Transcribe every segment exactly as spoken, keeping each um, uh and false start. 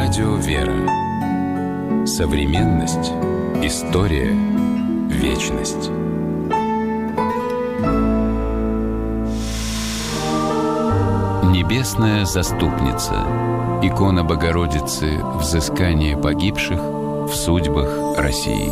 Радио «Вера». Современность. История. Вечность. Небесная заступница. Икона Богородицы. Взыскание погибших в судьбах России.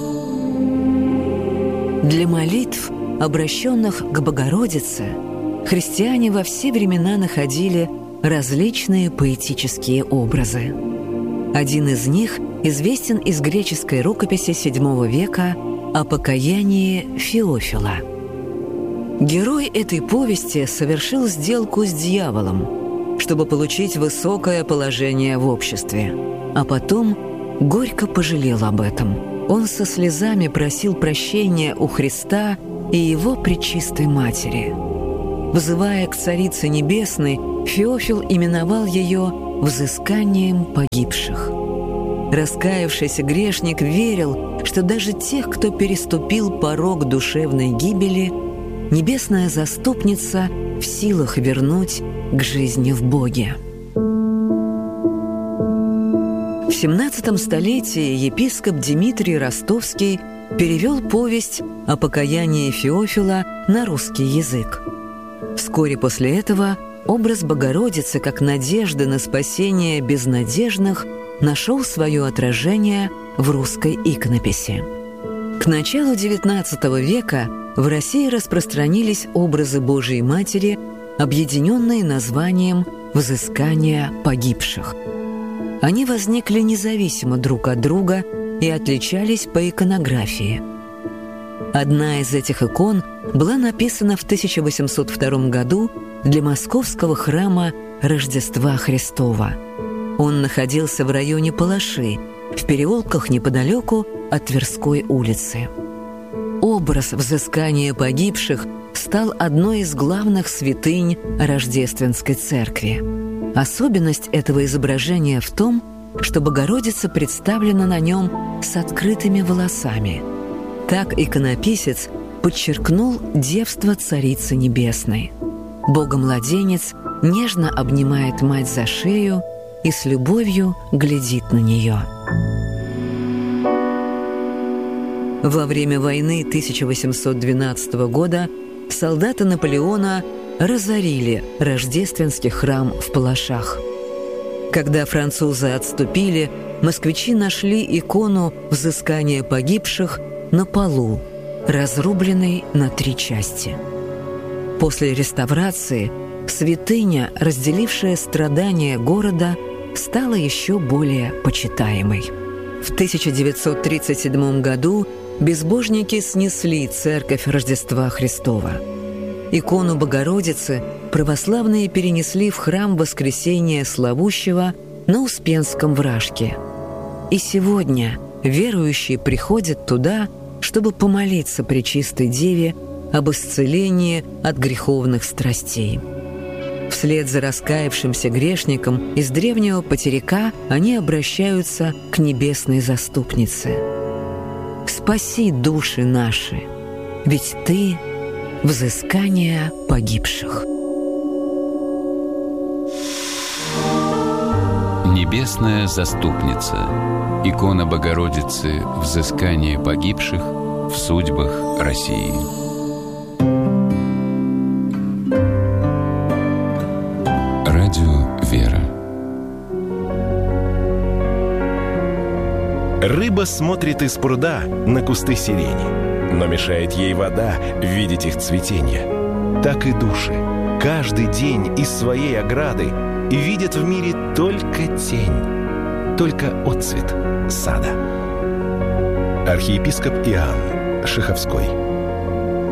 Для молитв, обращенных к Богородице, христиане во все времена находили различные поэтические образы. Один из них известен из греческой рукописи седьмого века о покаянии Феофила. Герой этой повести совершил сделку с дьяволом, чтобы получить высокое положение в обществе, а потом горько пожалел об этом. Он со слезами просил прощения у Христа и Его Пречистой Матери. Взывая к Царице Небесной, Феофил именовал ее «взысканием погибших». Раскаявшийся грешник верил, что даже тех, кто переступил порог душевной гибели, Небесная Заступница в силах вернуть к жизни в Боге. В семнадцатом столетии епископ Дмитрий Ростовский перевел повесть о покаянии Феофила на русский язык. Вскоре после этого образ Богородицы как надежды на спасение безнадежных нашел свое отражение в русской иконописи. К началу девятнадцатого века в России распространились образы Божией Матери, объединенные названием «Взыскание погибших». Они возникли независимо друг от друга и отличались по иконографии. Одна из этих икон была написана в тысяча восемьсот втором году для московского храма Рождества Христова. Он находился в районе Палаши, в переулках неподалеку от Тверской улицы. Образ взыскания погибших стал одной из главных святынь Рождественской церкви. Особенность этого изображения в том, что Богородица представлена на нем с открытыми волосами. Так иконописец подчеркнул девство Царицы Небесной. Богомладенец нежно обнимает мать за шею и с любовью глядит на нее. Во время войны тысяча восемьсот двенадцатого года солдаты Наполеона разорили рождественский храм в Палашах. Когда французы отступили, москвичи нашли икону взыскания погибших на полу, разрубленной на три части. После реставрации святыня, разделившая страдания города, стала еще более почитаемой. В тысяча девятьсот тридцать седьмом году безбожники снесли церковь Рождества Христова. Икону Богородицы православные перенесли в храм Воскресения Славущего на Успенском Вражке. И сегодня верующие приходят туда, чтобы помолиться Пречистой Деве об исцелении от греховных страстей. Вслед за раскаявшимся грешником из древнего потеряка они обращаются к Небесной Заступнице. «Спаси души наши, ведь Ты — взыскание погибших». Небесная Заступница. Икона Богородицы. Взыскание погибших в судьбах России. Радио «Вера». Рыба смотрит из пруда на кусты сирени, но мешает ей вода видеть их цветение. Так и души каждый день из своей ограды видят в мире только тень, только отцвет сада. Архиепископ Иоанн Шиховской.